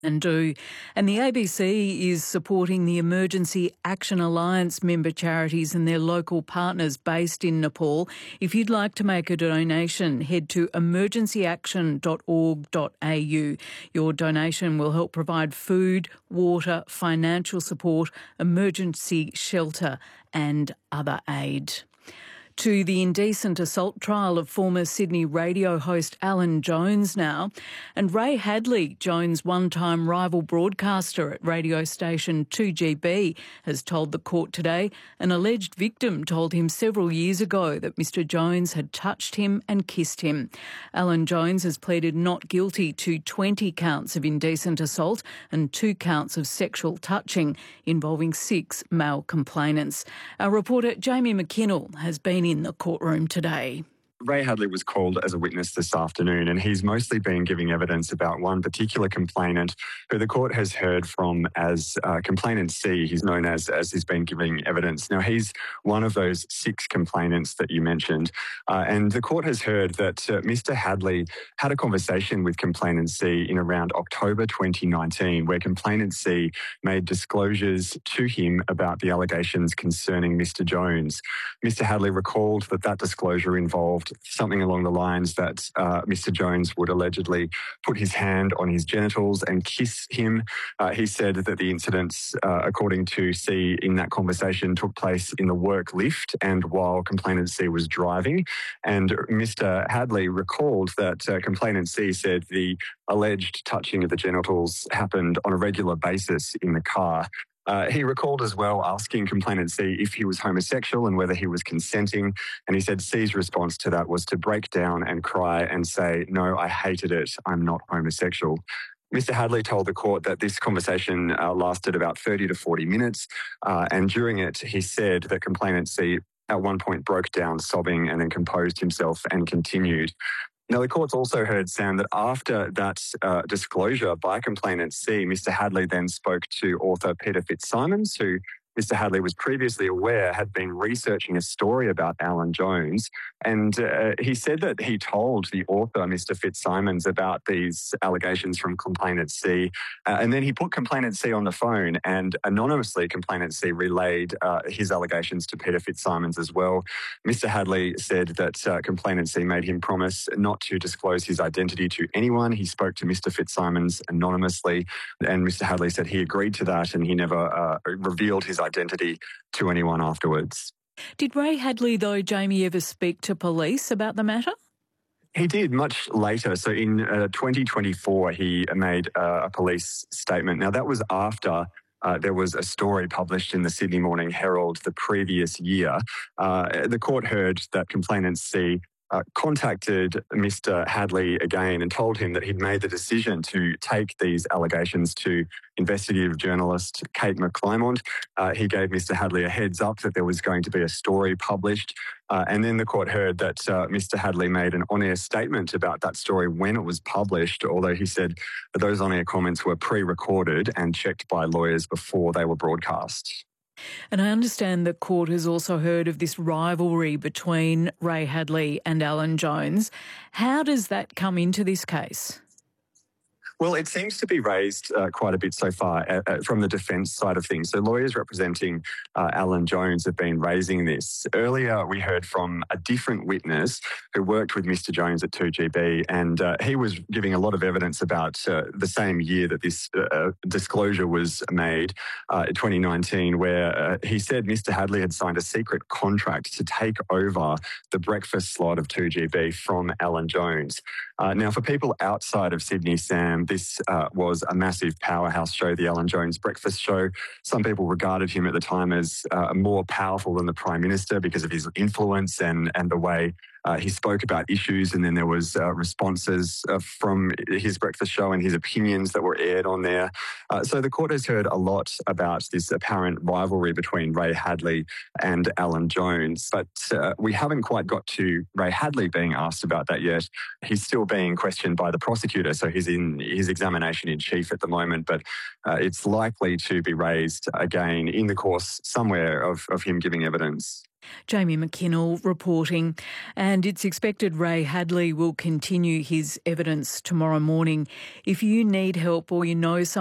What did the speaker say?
And do. And the ABC is supporting the Emergency Action Alliance member charities and their local partners based in Nepal. If you'd like to make a donation, head to emergencyaction.org.au. Your donation will help provide food, water, financial support, emergency shelter and other aid. To the indecent assault trial of former Sydney radio host Alan Jones now. And Ray Hadley, Jones' one-time rival broadcaster at radio station 2GB, has told the court today an alleged victim told him several years ago that Mr Jones had touched him and kissed him. Alan Jones has pleaded not guilty to 20 counts of indecent assault and 2 counts of sexual touching involving 6 male complainants. Our reporter Jamie McKinnell has been in the courtroom today. Ray Hadley was called as a witness this afternoon, and he's mostly been giving evidence about one particular complainant who the court has heard from as Complainant C. He's known as he's been giving evidence. Now, he's one of those 6 complainants that you mentioned, and the court has heard that Mr Hadley had a conversation with Complainant C in around October 2019, where Complainant C made disclosures to him about the allegations concerning Mr Jones. Mr Hadley recalled that disclosure involved something along the lines that Mr Jones would allegedly put his hand on his genitals and kiss him. He said that the incidents, according to C in that conversation, took place in the work lift and while Complainant C was driving. And Mr Hadley recalled that Complainant C said the alleged touching of the genitals happened on a regular basis in the car. He recalled as well asking Complainant C if he was homosexual and whether he was consenting, and he said C's response to that was to break down and cry and say, "No, I hated it, I'm not homosexual." Mr Hadley told the court that this conversation lasted about 30 to 40 minutes, and during it he said that Complainant C at one point broke down sobbing and then composed himself and continued. Now, the court's also heard, Sam, that after that disclosure by Complainant C, Mr Hadley then spoke to author Peter Fitzsimons, who Mr Hadley was previously aware had been researching a story about Alan Jones. And he said that he told the author, Mr Fitzsimons, about these allegations from Complainant C. And then he put Complainant C on the phone and anonymously Complainant C relayed his allegations to Peter Fitzsimons as well. Mr Hadley said that Complainant C made him promise not to disclose his identity to anyone. He spoke to Mr Fitzsimons anonymously, and Mr Hadley said he agreed to that and he never revealed his identity to anyone afterwards. Did Ray Hadley, though, Jamie, ever speak to police about the matter? He did much later. So in 2024, he made a police statement. Now, that was after there was a story published in the Sydney Morning Herald the previous year. The court heard that Complainant C contacted Mr Hadley again and told him that he'd made the decision to take these allegations to investigative journalist Kate McClymont. He gave Mr Hadley a heads up that there was going to be a story published. And then the court heard that Mr Hadley made an on-air statement about that story when it was published, although he said that those on-air comments were pre-recorded and checked by lawyers before they were broadcast. And I understand the court has also heard of this rivalry between Ray Hadley and Alan Jones. How does that come into this case? Well, it seems to be raised quite a bit so far from the defence side of things. So lawyers representing Alan Jones have been raising this. Earlier, we heard from a different witness who worked with Mr Jones at 2GB, and he was giving a lot of evidence about the same year that this disclosure was made, 2019, where he said Mr Hadley had signed a secret contract to take over the breakfast slot of 2GB from Alan Jones. Now, for people outside of Sydney, Sam, this was a massive powerhouse show, the Alan Jones Breakfast Show. Some people regarded him at the time as more powerful than the Prime Minister because of his influence and the way he spoke about issues, and then there was responses from his breakfast show and his opinions that were aired on there. So the court has heard a lot about this apparent rivalry between Ray Hadley and Alan Jones, but we haven't quite got to Ray Hadley being asked about that yet. He's still being questioned by the prosecutor, so he's in his examination in chief at the moment, but it's likely to be raised again in the course somewhere of him giving evidence. Jamie McKinnell reporting. And it's expected Ray Hadley will continue his evidence tomorrow morning. If you need help or you know someone